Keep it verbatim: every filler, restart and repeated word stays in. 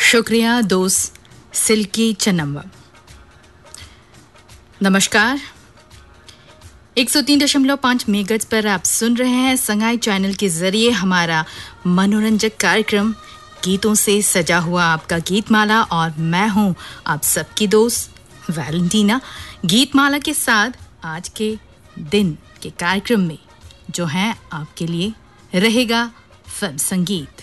शुक्रिया दोस्त सिल्की चन्नम्मा। नमस्कार, एक सौ तीन दशमलव पाँच मेगाहर्ट्ज़ पर आप सुन रहे हैं संगाई चैनल के जरिए हमारा मनोरंजक कार्यक्रम गीतों से सजा हुआ आपका गीतमाला, और मैं हूं आप सबकी दोस्त वैलेंटीना। गीतमाला के साथ आज के दिन के कार्यक्रम में जो है आपके लिए रहेगा फिल्म संगीत।